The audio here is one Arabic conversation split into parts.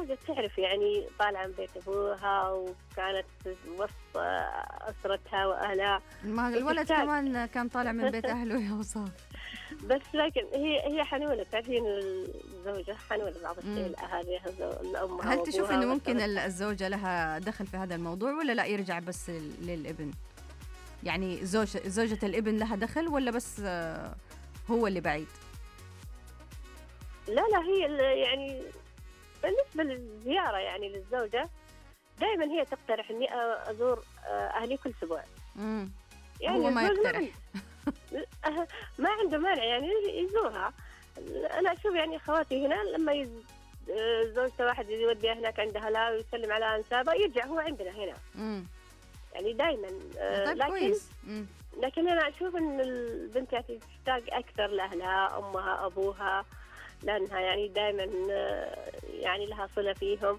الزوجة تعرف يعني طالعة من بيت أبوها وكانت وسط أسرتها وأهلها، ما الولد وتحتاج. كمان كان طالع من بيت أهله يا وصال. بس لكن هي حنونة، تعرفين الزوجة حنونة بعض الشيء مم. لأهلها لأمها هل تشوف وأبوها إنه ممكن وأسرتها. الزوجة لها دخل في هذا الموضوع ولا لا يرجع بس للابن؟ يعني زوجة الابن لها دخل ولا بس هو اللي بعيد؟ لا هي يعني بالنسبة للزيارة يعني للزوجة دائما هي تقترح إني أزور أهلي كل أسبوع. يعني هو ما الزوج يقترح. ما عنده مانع يعني يزورها. أنا أشوف يعني أخواتي هنا لما زوجته واحد يوديها هناك عند أهلها ويسلم على أنسابه يرجع هو عندنا هنا. يعني دائما. طيب لكن كويس. لكن أنا أشوف إن البنت يعني تحتاج أكثر لأهلها، أمها أبوها، لأنها يعني دائما يعني لها صلة فيهم.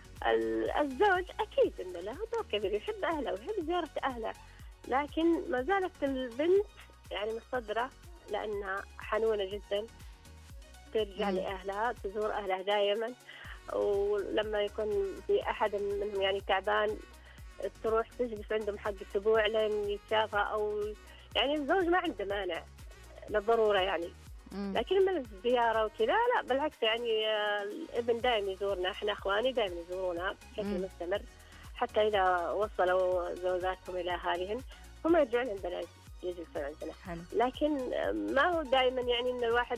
الزوج أكيد إنه له دور كبير، يحب أهله ويحب زيارة أهله، لكن ما زالت البنت يعني مصدرة لأنها حنونة جدا، ترجع لأهلها، تزور أهلها دائما. ولما يكون في أحد منهم يعني تعبان تروح تجلس عندهم حق أسبوع لين يتشافى، أو يعني الزوج ما عنده مانع للضرورة يعني. لكن من الزيارة وكذا لا، بالعكس يعني الابن دائما يزورنا، احنا اخواني دائما يزورونا بشكل مستمر، حتى إذا وصلوا زوجاتهم إلى أهاليهن هم يرجعون عندنا يجلسون عندنا. حلو. لكن ما هو دائما يعني إن الواحد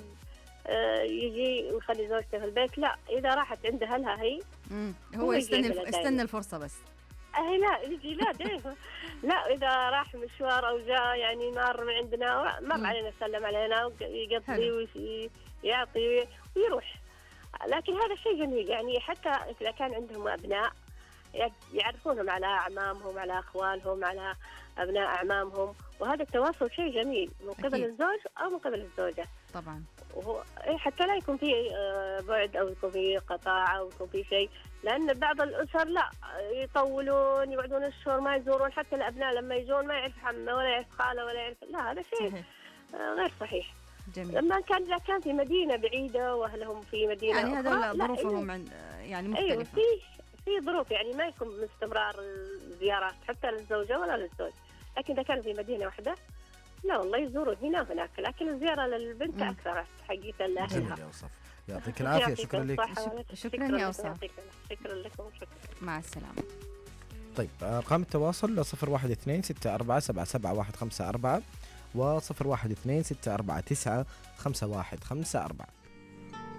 يجي ويخلي زوجته في البيت، لا، إذا راحت عند أهلها هي هو يستنى الفرصة بس. لا يجي لا دائما. لا، إذا راح مشوار أو جاء يعني مر من عندنا مر علينا سلم علينا ويقضي ويعطي ويروح. لكن هذا شيء جميل يعني، حتى إذا كان عندهم أبناء يعرفونهم على أعمامهم، على أخوالهم، على أبناء أعمامهم، وهذا التواصل شيء جميل من قبل الزوج أو من قبل الزوجة طبعا. وهو حتى لا يكون في بعد أو يكون في قطاع أو يكون في شيء، لأن بعض الأسر لا يطولون يقعدون الشهور ما يزورون، حتى الأبناء لما يجون ما يعرف عمه ولا يعرف خاله ولا يعرف، لا هذا شيء غير صحيح. جميل. لما كان في مدينة بعيدة وأهلهم في مدينة يعني أخرى، هذا ظروفهم يعني مختلفة. أيوة في ظروف يعني ما يكون باستمرار الزيارات حتى للزوجة ولا للزوج، لكن إذا كانوا في مدينة واحدة لا والله يزورون هنا وهناك، لكن الزيارة للبنت أكثر حقيقة لأهلها. جميل يا وصف، يعطيك العافية. شكرا لك. شكرا يا وصف. شكرا لكم. مع السلامة. طيب أرقام التواصل 0126477154 و0126495154.